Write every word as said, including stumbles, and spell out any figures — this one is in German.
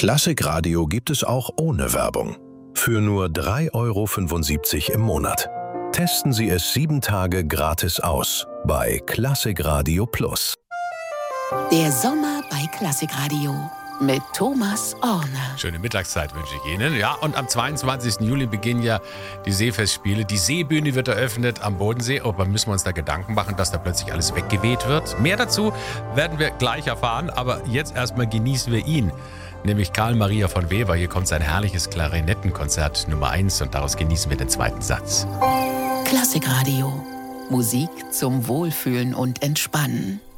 Klassikradio gibt es auch ohne Werbung. Für nur drei Euro fünfundsiebzig im Monat. Testen Sie es sieben Tage gratis aus bei Klassikradio Plus. Der Sommer bei Klassikradio mit Thomas Orner. Schöne Mittagszeit wünsche ich Ihnen. Ja, und am zweiundzwanzigsten Juli beginnen ja die Seefestspiele. Die Seebühne wird eröffnet am Bodensee. Aber müssen wir uns da Gedanken machen, dass da plötzlich alles weggeweht wird? Mehr dazu werden wir gleich erfahren. Aber jetzt erstmal genießen wir ihn. Nämlich Karl Maria von Weber. Hier kommt sein herrliches Klarinettenkonzert Nummer eins und daraus genießen wir den zweiten Satz. Klassikradio. Musik zum Wohlfühlen und Entspannen.